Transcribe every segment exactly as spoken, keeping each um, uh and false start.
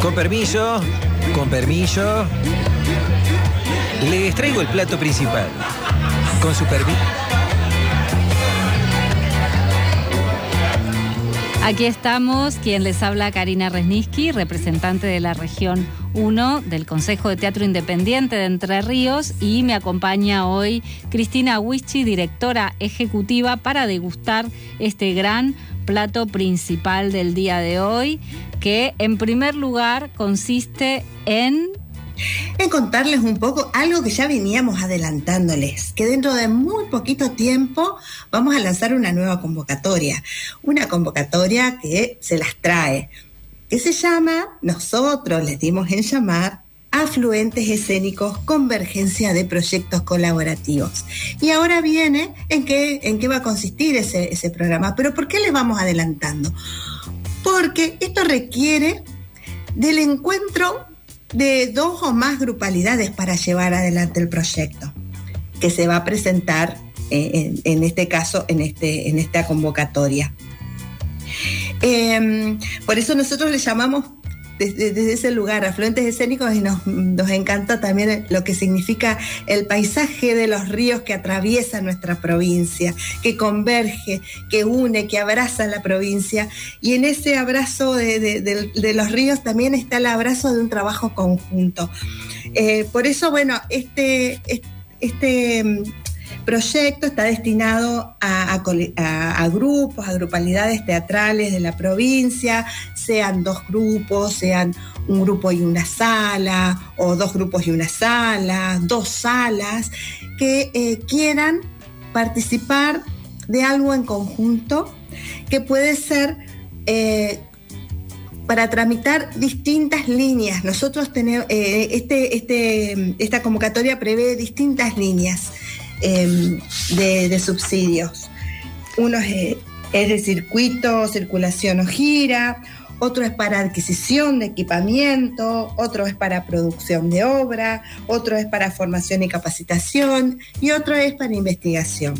Con permiso, con permiso. Les traigo el plato principal. Con su permiso. Aquí estamos, quien les habla, Karina Resniski, representante de la región uno del Consejo de Teatro Independiente de Entre Ríos, y me acompaña hoy Cristina Huichi, directora ejecutiva, para degustar este gran plato principal del día de hoy, que en primer lugar consiste en... en contarles un poco algo que ya veníamos adelantándoles, que dentro de muy poquito tiempo vamos a lanzar una nueva convocatoria, una convocatoria que se las trae, que se llama, nosotros les dimos en llamar, Afluentes Escénicos, Convergencia de Proyectos Colaborativos. Y ahora viene en qué, en qué va a consistir ese, ese programa. ¿Pero por qué les vamos adelantando? Porque esto requiere del encuentro de dos o más grupalidades para llevar adelante el proyecto, que se va a presentar en, en este caso, en, este, en esta convocatoria. Eh, por eso nosotros le llamamos desde, desde ese lugar Afluentes Escénicos, y nos, nos encanta también lo que significa el paisaje de los ríos que atraviesan nuestra provincia, que converge, que une, que abraza la provincia, y en ese abrazo de, de, de, de los ríos también está el abrazo de un trabajo conjunto. Eh, por eso, bueno, este, este, este proyecto está destinado a, a, a, a grupos, a grupalidades teatrales de la provincia, sean dos grupos, sean un grupo y una sala, o dos grupos y una sala, dos salas, que eh, quieran participar de algo en conjunto, que puede ser eh, para tramitar distintas líneas. Nosotros tenemos, eh, este, este, esta convocatoria prevé distintas líneas Eh, de, de subsidios. Uno es, es de circuito, circulación o gira, otro es para adquisición de equipamiento, otro es para producción de obra, otro es para formación y capacitación, y otro es para investigación.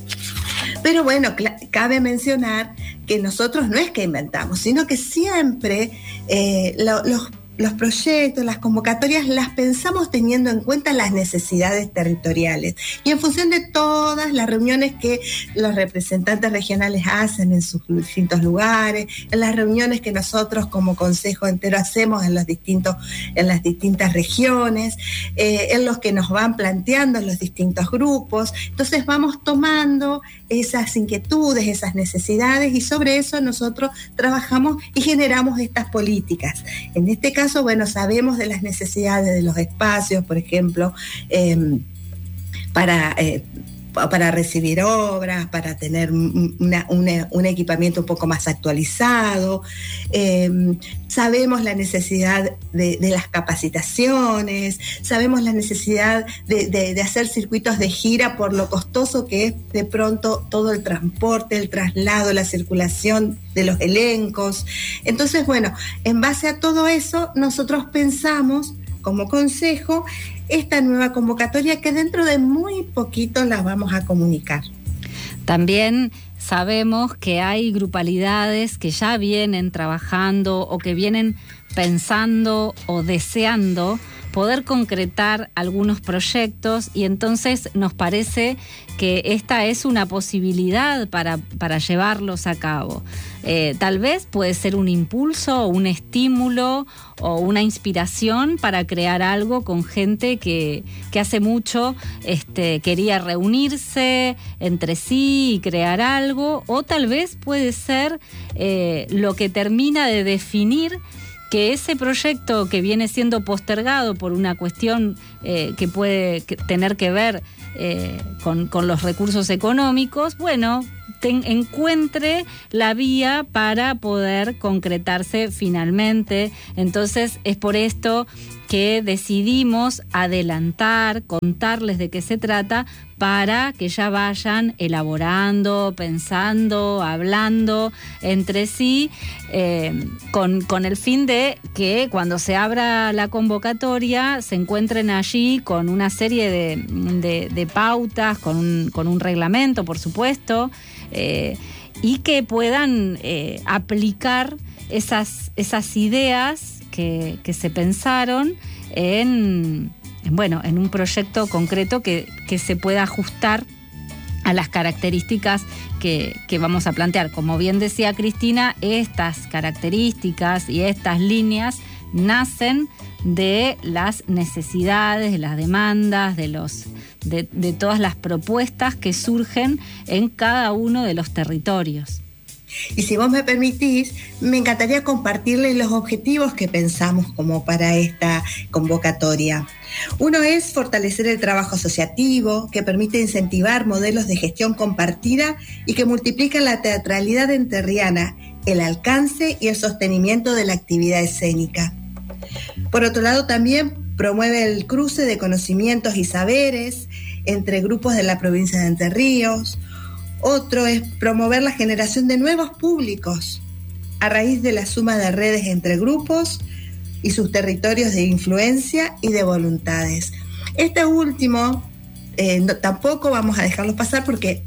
Pero bueno, cl- cabe mencionar que nosotros no es que inventamos, sino que siempre eh, lo, los Los proyectos, las convocatorias, las pensamos teniendo en cuenta las necesidades territoriales y en función de todas las reuniones que los representantes regionales hacen en sus distintos lugares, en las reuniones que nosotros como consejo entero hacemos en los distintos, en las distintas regiones, eh, en los que nos van planteando los distintos grupos. Entonces vamos tomando esas inquietudes, esas necesidades, y sobre eso nosotros trabajamos y generamos estas políticas. En este caso, bueno, sabemos de las necesidades de los espacios, por ejemplo, eh, para, eh, para recibir obras, para tener una, una, un equipamiento un poco más actualizado. Eh, sabemos la necesidad de, de las capacitaciones, sabemos la necesidad de, de, de hacer circuitos de gira por lo costoso que es de pronto todo el transporte, el traslado, la circulación de los elencos. Entonces, bueno, en base a todo eso, nosotros pensamos como consejo esta nueva convocatoria, que dentro de muy poquito la vamos a comunicar. También sabemos que hay grupalidades que ya vienen trabajando o que vienen pensando o deseando poder concretar algunos proyectos, y entonces nos parece que esta es una posibilidad para, para llevarlos a cabo. Eh, tal vez puede ser un impulso, un estímulo o una inspiración para crear algo con gente que, que hace mucho este, quería reunirse entre sí y crear algo, o tal vez puede ser eh, lo que termina de definir que ese proyecto que viene siendo postergado por una cuestión eh, que puede que, tener que ver eh, con, con los recursos económicos, bueno, ten, encuentre la vía para poder concretarse finalmente. Entonces es por esto que decidimos adelantar, contarles de qué se trata, para que ya vayan elaborando, pensando, hablando entre sí, eh, con, con el fin de que cuando se abra la convocatoria se encuentren allí con una serie de, de, de pautas, con un, con un reglamento, por supuesto, eh, y que puedan eh, aplicar esas, esas ideas que, que se pensaron en, en, bueno, en un proyecto concreto que, que se pueda ajustar a las características que, que vamos a plantear. Como bien decía Cristina, estas características y estas líneas nacen de las necesidades, de las demandas, de, los, de, de todas las propuestas que surgen en cada uno de los territorios. Y si vos me permitís, me encantaría compartirles los objetivos que pensamos como para esta convocatoria. Uno es fortalecer el trabajo asociativo, que permite incentivar modelos de gestión compartida y que multiplican la teatralidad enterriana, el alcance y el sostenimiento de la actividad escénica. Por otro lado, también promueve el cruce de conocimientos y saberes entre grupos de la provincia de Entre Ríos. Otro es promover la generación de nuevos públicos a raíz de la suma de redes entre grupos y sus territorios de influencia y de voluntades. Este último eh, no, tampoco vamos a dejarlo pasar porque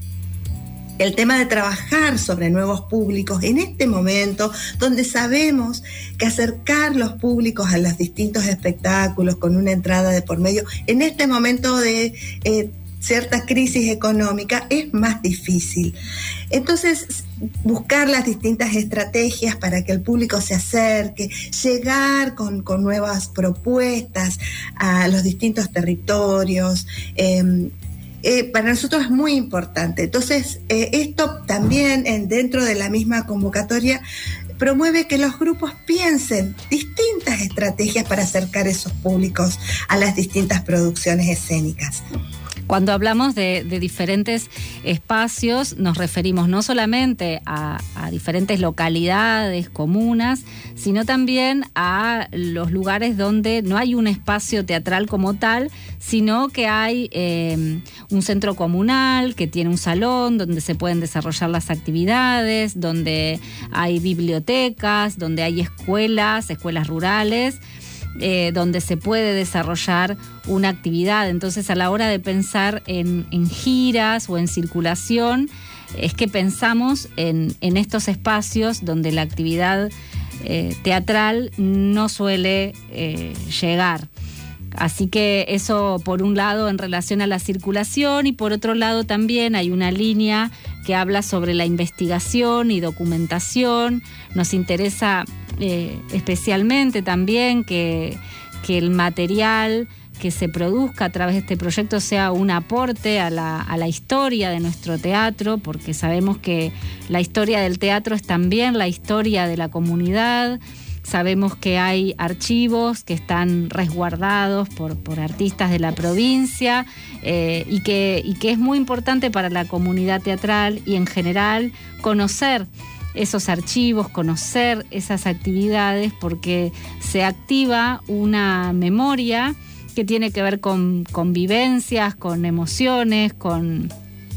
el tema de trabajar sobre nuevos públicos en este momento, donde sabemos que acercar los públicos a los distintos espectáculos con una entrada de por medio, en este momento de eh, cierta crisis económica es más difícil. Entonces, buscar las distintas estrategias para que el público se acerque, llegar con, con nuevas propuestas a los distintos territorios, eh, eh, para nosotros es muy importante. Entonces, eh, esto también en, dentro de la misma convocatoria promueve que los grupos piensen distintas estrategias para acercar esos públicos a las distintas producciones escénicas. Cuando hablamos de, de diferentes espacios, nos referimos no solamente a, a diferentes localidades, comunas, sino también a los lugares donde no hay un espacio teatral como tal, sino que hay eh, un centro comunal que tiene un salón donde se pueden desarrollar las actividades, donde hay bibliotecas, donde hay escuelas, escuelas rurales, Eh, donde se puede desarrollar una actividad. Entonces, a la hora de pensar en, en giras o en circulación, es que pensamos en, en estos espacios donde la actividad eh, teatral no suele eh, llegar. Así que eso, por un lado, en relación a la circulación, y por otro lado también hay una línea que habla sobre la investigación y documentación. Nos interesa eh, especialmente también que, que el material que se produzca a través de este proyecto sea un aporte a la, a la historia de nuestro teatro, porque sabemos que la historia del teatro es también la historia de la comunidad. Sabemos que hay archivos que están resguardados por, por artistas de la provincia eh, y, que, y que es muy importante para la comunidad teatral y en general conocer esos archivos, conocer esas actividades, porque se activa una memoria que tiene que ver con, con vivencias, con emociones, con...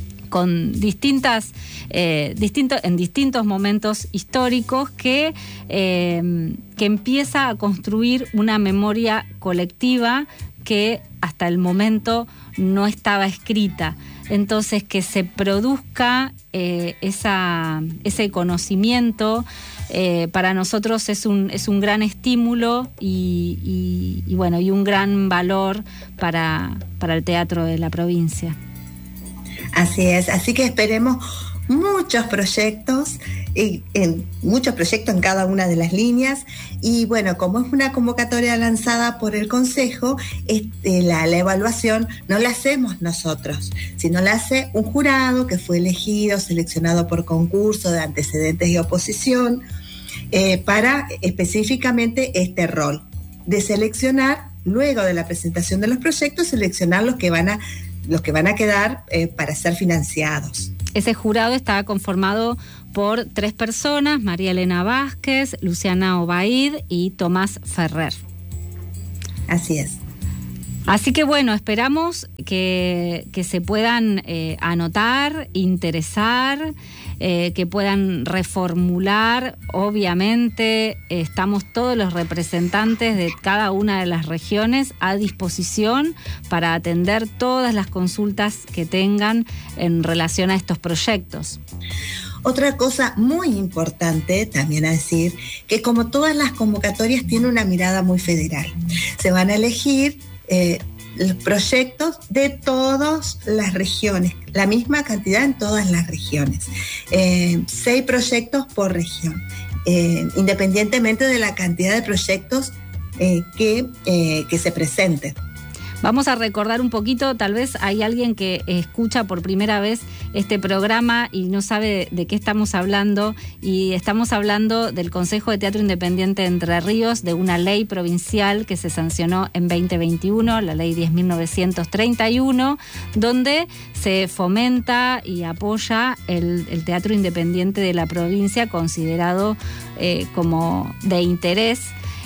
con distintas, eh, distintos, en distintos momentos históricos que, eh, que empieza a construir una memoria colectiva que hasta el momento no estaba escrita. Entonces, que se produzca eh, esa, ese conocimiento, eh, para nosotros es un, es un gran estímulo y, y, y, bueno, y un gran valor para, para el teatro de la provincia. Así es, así que esperemos muchos proyectos, y, en, muchos proyectos en cada una de las líneas. Y bueno, como es una convocatoria lanzada por el Consejo, este, la, la evaluación no la hacemos nosotros, sino la hace un jurado que fue elegido, seleccionado por concurso de antecedentes y oposición, eh, para específicamente este rol de seleccionar, luego de la presentación de los proyectos, seleccionar los que van a los que van a quedar eh, para ser financiados. Ese jurado está conformado por tres personas: María Elena Vázquez, Luciana Obaid y Tomás Ferrer. Así es. Así que bueno, esperamos que, que se puedan eh, anotar, interesar, eh, que puedan reformular. Obviamente estamos todos los representantes de cada una de las regiones a disposición para atender todas las consultas que tengan en relación a estos proyectos. Otra cosa muy importante también a decir, que como todas las convocatorias tiene una mirada muy federal. Se van a elegir eh, los proyectos de todas las regiones, la misma cantidad en todas las regiones. Eh, seis proyectos por región, eh, independientemente de la cantidad de proyectos eh, que, eh, que se presenten. Vamos a recordar un poquito, tal vez hay alguien que escucha por primera vez este programa y no sabe de qué estamos hablando, y estamos hablando del Consejo de Teatro Independiente de Entre Ríos, de una ley provincial que se sancionó en veinte veintiuno, la ley diez mil novecientos treinta y uno, donde se fomenta y apoya el, el teatro independiente de la provincia, considerado eh, como de interés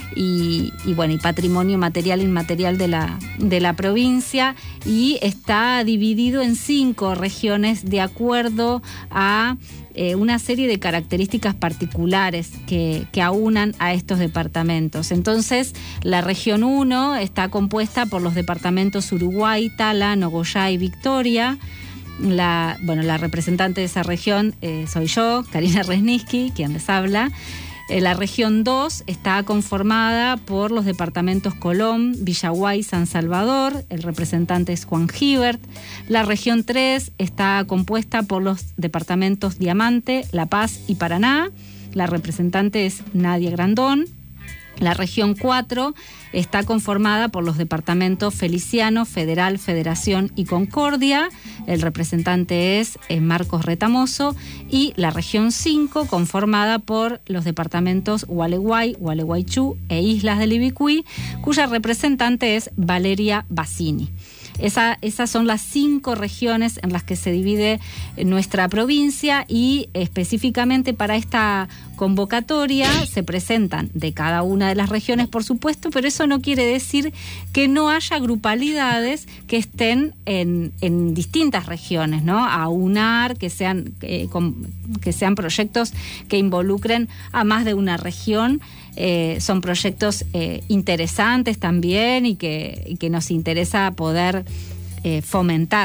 Y, y bueno, y patrimonio material e inmaterial de la, de la provincia, y está dividido en cinco regiones de acuerdo a eh, una serie de características particulares que, que aunan a estos departamentos. Entonces, la región uno está compuesta por los departamentos Uruguay, Tala, Nogoyá y Victoria. La, bueno, la representante de esa región eh, soy yo, Karina Resniski, quien les habla. La región dos está conformada por los departamentos Colón, Villaguay, San Salvador, el representante es Juan Gibert. La región tres está compuesta por los departamentos Diamante, La Paz y Paraná, la representante es Nadia Grandón. La región cuatro está conformada por los departamentos Feliciano, Federal, Federación y Concordia. El representante es Marcos Retamoso. Y la región cinco, conformada por los departamentos Gualeguay, Gualeguaychú e Islas del Ibicuí, cuya representante es Valeria Bassini. Esa, esas son las cinco regiones en las que se divide nuestra provincia, y específicamente para esta convocatoria se presentan de cada una de las regiones, por supuesto, pero eso no quiere decir que no haya grupalidades que estén en, en distintas regiones, ¿no? Aunar, que sean, eh, con, que sean proyectos que involucren a más de una región. Eh, son proyectos eh, interesantes también, y que, y que nos interesa poder eh, fomentar.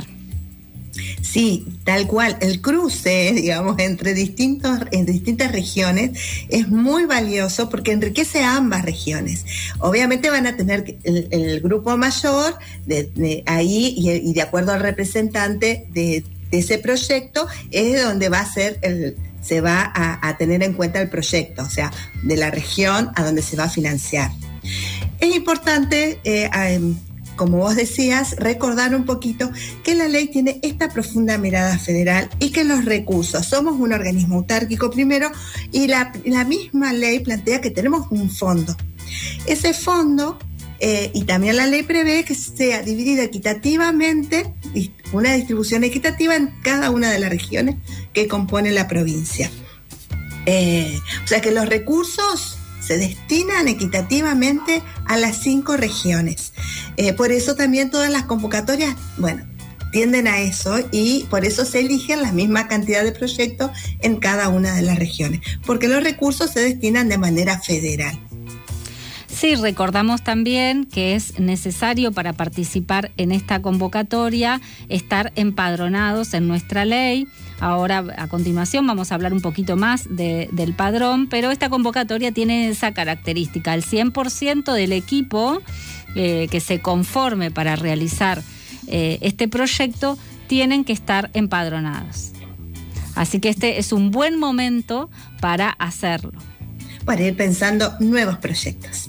Sí, tal cual. El cruce, digamos, entre distintos, en distintas regiones es muy valioso porque enriquece a ambas regiones. Obviamente van a tener el, el grupo mayor de, de ahí, y, y de acuerdo al representante de, de ese proyecto es donde va a ser el se va a, a tener en cuenta el proyecto, o sea, de la región a donde se va a financiar. Es importante, eh, eh, como vos decías, recordar un poquito que la ley tiene esta profunda mirada federal y que los recursos, somos un organismo autárquico primero, y la, la misma ley plantea que tenemos un fondo. Ese fondo, eh, y también la ley prevé que sea dividido equitativamente, una distribución equitativa en cada una de las regiones que compone la provincia. Eh, o sea que los recursos se destinan equitativamente a las cinco regiones. Eh, por eso también todas las convocatorias, bueno, tienden a eso, y por eso se eligen la misma cantidad de proyectos en cada una de las regiones, porque los recursos se destinan de manera federal. Sí, recordamos también que es necesario para participar en esta convocatoria estar empadronados en nuestra ley. Ahora, a continuación, vamos a hablar un poquito más de, del padrón, pero esta convocatoria tiene esa característica. El cien por ciento del equipo eh, que se conforme para realizar eh, este proyecto tienen que estar empadronados. Así que este es un buen momento para hacerlo. Para ir pensando nuevos proyectos.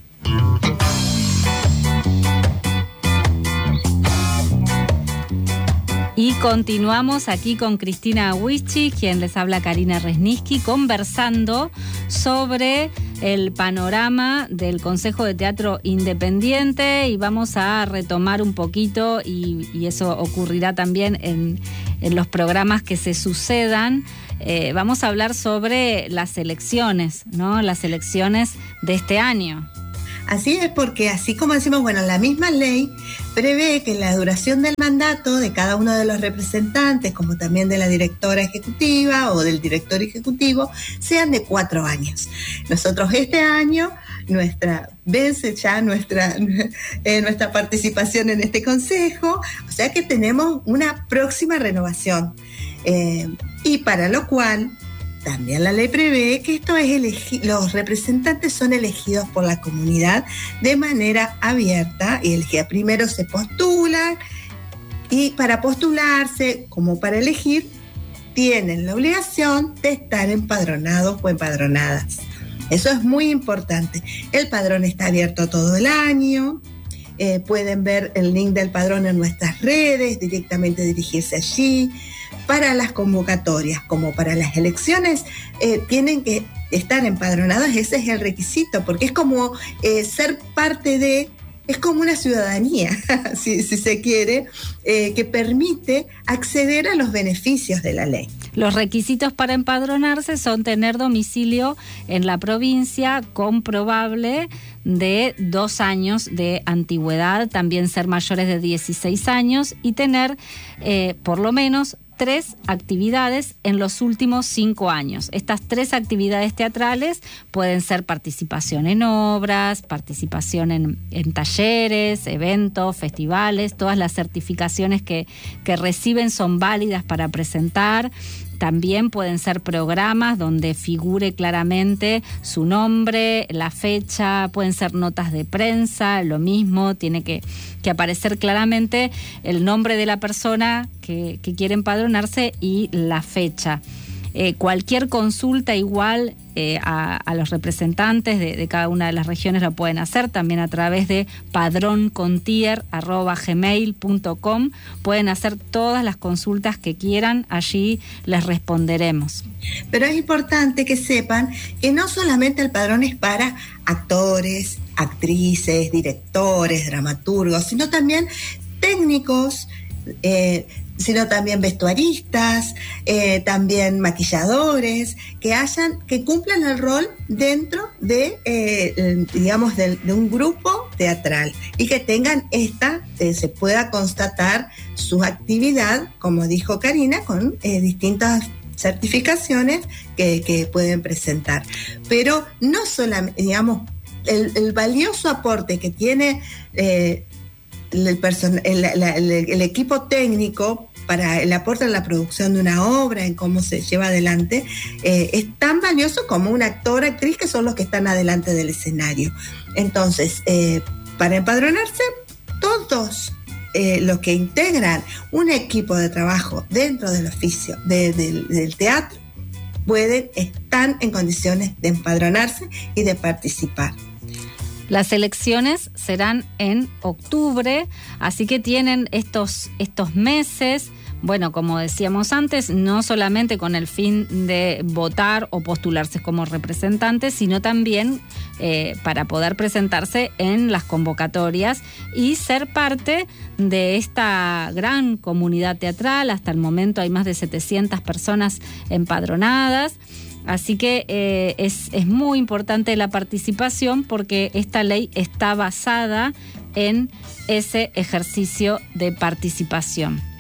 Y continuamos aquí con Cristina Wichi, quien les habla Karina Resniski, conversando sobre el panorama del Consejo de Teatro Independiente, y vamos a retomar un poquito, y, y eso ocurrirá también en, en los programas que se sucedan. Eh, vamos a hablar sobre las elecciones, ¿no? Las elecciones de este año. Así es, porque así como decimos, bueno, la misma ley prevé que la duración del mandato de cada uno de los representantes, como también de la directora ejecutiva o del director ejecutivo, sean de cuatro años. Nosotros este año, nuestra vence ya nuestra, eh, nuestra participación en este consejo, o sea que tenemos una próxima renovación. Eh, y para lo cual también la ley prevé que esto es elegi- los representantes son elegidos por la comunidad de manera abierta y elegida. Primero se postulan y para postularse, como para elegir, tienen la obligación de estar empadronados o empadronadas. Eso es muy importante. El padrón está abierto todo el año. Eh, pueden ver el link del padrón en nuestras redes, directamente dirigirse allí. Para las convocatorias, como para las elecciones, eh, tienen que estar empadronados, ese es el requisito, porque es como eh, ser parte de, es como una ciudadanía, si, si se quiere, eh, que permite acceder a los beneficios de la ley. Los requisitos para empadronarse son tener domicilio en la provincia comprobable de dos años de antigüedad, también ser mayores de dieciséis años y tener eh, por lo menos tres actividades en los últimos cinco años. Estas tres actividades teatrales pueden ser participación en obras, participación en, en talleres, eventos, festivales. Todas las certificaciones que, que reciben son válidas para presentar. También pueden ser programas donde figure claramente su nombre, la fecha, pueden ser notas de prensa, lo mismo, tiene que, que aparecer claramente el nombre de la persona que, que quiere empadronarse y la fecha. Eh, cualquier consulta igual eh, a, a los representantes de, de cada una de las regiones lo pueden hacer también a través de padroncontier arroba gmail punto com. Pueden hacer todas las consultas que quieran, allí les responderemos. Pero es importante que sepan que no solamente el padrón es para actores, actrices, directores, dramaturgos, sino también técnicos, eh, sino también vestuaristas, eh, también maquilladores, que hayan, que cumplan el rol dentro de, eh, digamos, de, de un grupo teatral y que tengan esta, eh, se pueda constatar su actividad, como dijo Karina, con eh, distintas certificaciones que, que pueden presentar. Pero no solamente, digamos, el, el valioso aporte que tiene eh, El, person- el, la, el, el equipo técnico para el aporte en la producción de una obra, en cómo se lleva adelante, eh, es tan valioso como un actor, actriz, que son los que están adelante del escenario. Entonces, eh, para empadronarse, todos eh, los que integran un equipo de trabajo dentro del oficio de, de, del teatro pueden, están en condiciones de empadronarse y de participar. Las elecciones serán en octubre, así que tienen estos, estos meses, bueno, como decíamos antes, no solamente con el fin de votar o postularse como representantes, sino también eh, para poder presentarse en las convocatorias y ser parte de esta gran comunidad teatral. Hasta el momento hay más de setecientas personas empadronadas. Así que eh, es, es muy importante la participación porque esta ley está basada en ese ejercicio de participación.